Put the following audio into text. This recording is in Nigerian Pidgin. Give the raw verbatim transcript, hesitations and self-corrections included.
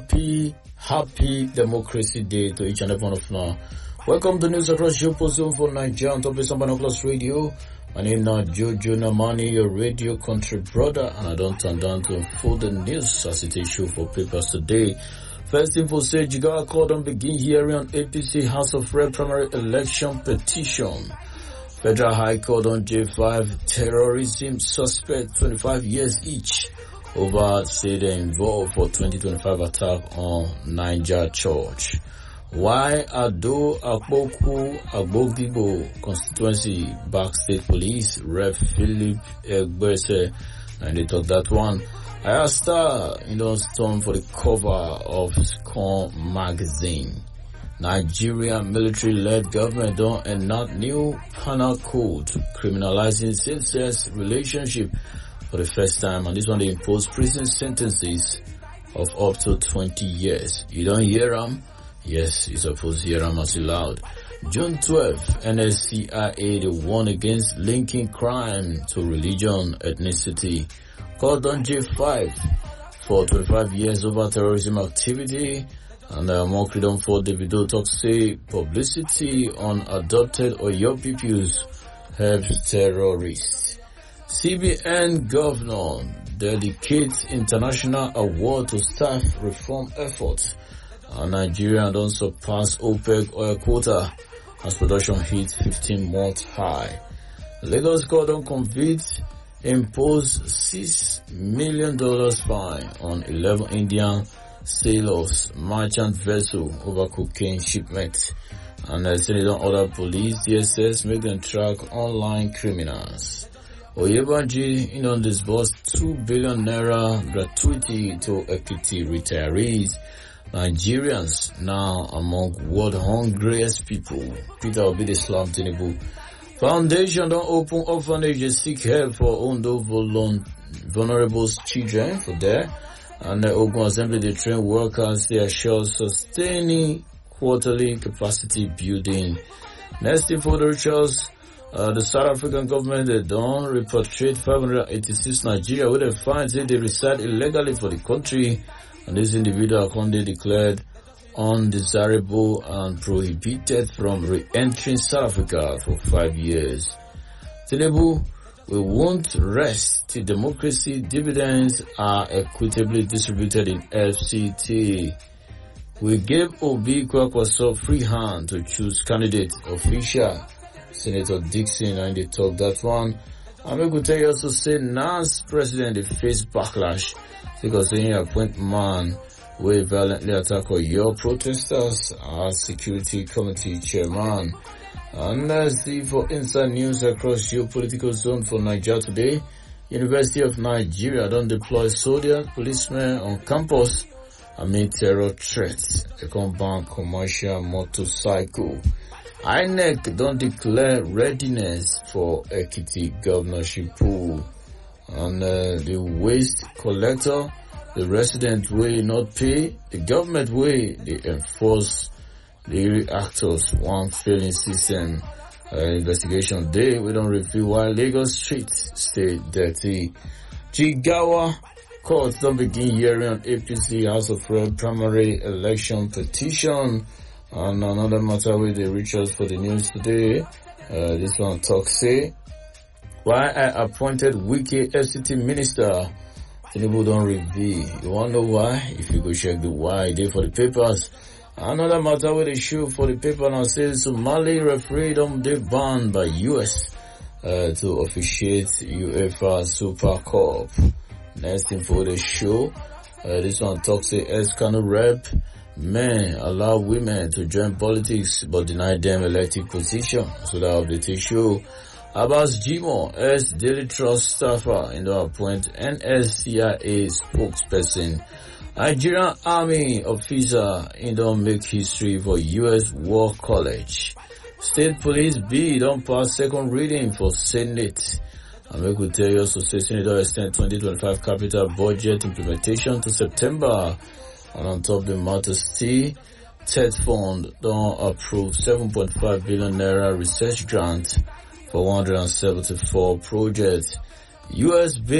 Happy, happy Democracy Day to each and every one of now. Welcome to News Across your Zone for Nigeria on top of Sambano Plus Radio. My name is Jojo Namani, your radio country brother, and I don't turn down to unfold the news as it is show for papers today. First info say Jigawa Court on begin hearing on A P C House of Rep primary election petition. Federal High Court on J five terrorism suspect twenty-five years each over say they involved for twenty twenty-five attack on Niger Church. Why Ado Akpoku Agbogibo constituency back state police Rep Philip Egbese, and they took that one. I asked her in the storm for the cover of Scon magazine. Nigerian military-led government don't enact new penal code criminalizing same-sex relationship for the first time, and this one they impose prison sentences of up to twenty years. You don't hear them? Yes, you're supposed to hear them as loud. June twelfth, N S C I A they warn against linking crime to religion, ethnicity. Called on J five for twenty-five years over terrorism activity. And uh, more freedom for Davido talk say publicity on adopted or your pupils helps terrorists. C B N governor dedicates international award to staff reform efforts. And Nigeria don't surpass OPEC oil quota as production hits fifteen month high. Lagos court don't convict impose six million dollars fine on eleven Indian sailors merchant vessel over cocaine shipment. And the Senate don't order police D S S make them track online criminals. Oyebanji you know disbursed two billion naira gratuity to Ekiti retirees. Nigerians now among world hungriest people. Peter Obi the Slam Tinubu Foundation don't open orphanages seek help for Ondo vulnerable children for there. And the Ogun Assembly they train workers they assure sustaining quarterly capacity building. Next info the rituals, uh, the South African government they don't repatriate five hundred eighty-six Nigeria where they find say they reside illegally for the country, and this individual Conde declared undesirable and prohibited from re-entering South Africa for five years. Tinubu, we won't rest till democracy dividends are equitably distributed in F C T. We gave Obi Kwakwaso free hand to choose candidate official. Senator Dixon and they talk that one. I'm going to tell you also say Nance president they face backlash because they appoint man we violently attack your protesters as security committee chairman. And let's see for inside news across your political zone for Nigeria today. University of Nigeria don't deploy soldiers, policemen on campus amid terror threats. They come ban commercial motorcycle. I N E C don't declare readiness for Ekiti governorship pool. And uh, the waste collector, the resident way not pay, the government way they enforce the actors one failing system. Uh, investigation day we don't reveal why Lagos streets stay dirty. Jigawa court don't begin hearing on A P C House of Rep primary election petition. And another matter with the rituals for the news today. Uh, this one talk say why I appointed Wike F C T minister. Tinubu don't reveal. You want to know why? If you go check the why they for the papers. Another matter with the show for the paper now says Somali referendum they banned by U S uh, to officiate UEFA Super Cup. Next thing for the show, uh, this one talks say ex-Kano rep men allow women to join politics but deny them elected position. So that will be the show. Abbas Jimo as Daily Trust staffer in the appoint N S C I A spokesperson. Nigerian Army officer in don't make history for U S War College. State Police B don't pass second reading for Senate. And we could tell you also say Senator extend twenty twenty-five capital budget implementation to September. And on top of the matter still, TED Fund don't approve seven point five billion naira research grant for one hundred seventy-four projects. U S